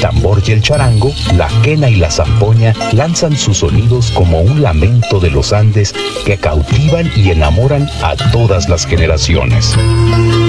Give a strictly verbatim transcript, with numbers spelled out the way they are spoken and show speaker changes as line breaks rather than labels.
tambor y el charango, la quena y la zampoña lanzan sus sonidos como un lamento de los Andes que cautivan y enamoran a todas las generaciones.